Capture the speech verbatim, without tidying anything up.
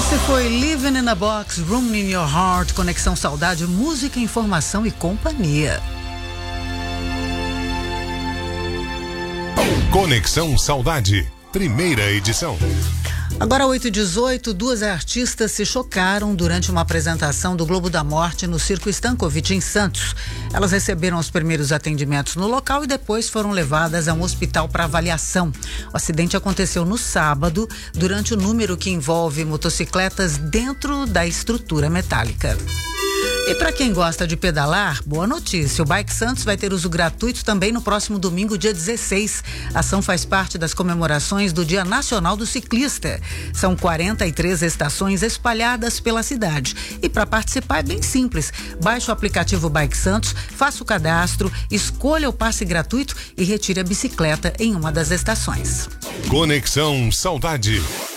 Esse foi Living in a Box, Room in Your Heart, Conexão Saudade, música, informação e companhia. Conexão Saudade, primeira edição. Agora oito e dezoito, duas artistas se chocaram durante uma apresentação do Globo da Morte no Circo Stankovic, em Santos. Elas receberam os primeiros atendimentos no local e depois foram levadas a um hospital para avaliação. O acidente aconteceu no sábado, durante o número que envolve motocicletas dentro da estrutura metálica. E para quem gosta de pedalar, boa notícia, o Bike Santos vai ter uso gratuito também no próximo domingo, dia dezesseis. A ação faz parte das comemorações do Dia Nacional do Ciclista. São quarenta e três estações espalhadas pela cidade. E para participar é bem simples. Baixe o aplicativo Bike Santos, faça o cadastro, escolha o passe gratuito e retire a bicicleta em uma das estações. Conexão Saudade.